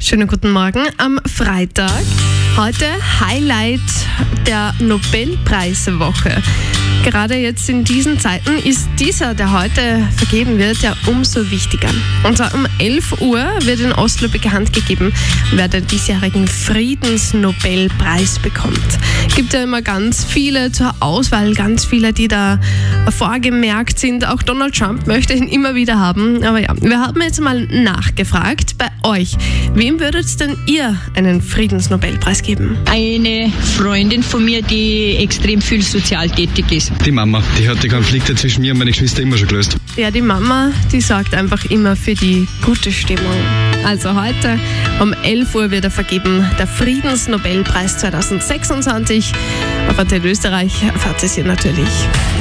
Schönen guten Morgen am Freitag. Heute Highlight der Nobelpreiswoche. Gerade jetzt in diesen Zeiten ist dieser, der heute vergeben wird, ja umso wichtiger. Und zwar um 11 Uhr wird in Oslo bekannt gegeben, wer den diesjährigen Friedensnobelpreis bekommt. Es gibt ja immer ganz viele zur Auswahl, ganz viele, die da vorgemerkt sind. Auch Donald Trump möchte ihn immer wieder haben. Aber ja, wir haben jetzt mal nachgefragt bei euch. Wem würdet denn ihr einen Friedensnobelpreis geben? Eine Freundin von mir, die extrem viel sozial tätig ist. Die Mama, die hat die Konflikte zwischen mir und meiner Geschwister immer schon gelöst. Ja, die Mama, die sorgt einfach immer für die gute Stimmung. Also heute um 11 Uhr wird er vergeben, der Friedensnobelpreis 2026. Auf RTL Österreich erfahrt ihr sie natürlich.